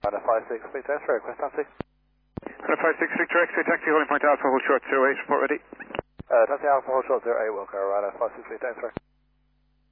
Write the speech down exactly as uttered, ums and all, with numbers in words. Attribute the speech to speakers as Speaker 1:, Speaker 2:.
Speaker 1: Runner five six Victor X-ray, request taxi.
Speaker 2: Runner five six Victor X-ray, taxi holding point Alpha, hold short zero eight, report ready.
Speaker 1: Uh, taxi Alpha, hold short zero eight, Wilco, runner five six Victor X-ray.